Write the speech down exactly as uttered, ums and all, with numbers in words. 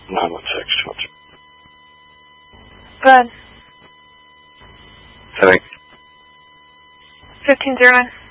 nine one six. Go ahead. Setting. fifteen zero nine.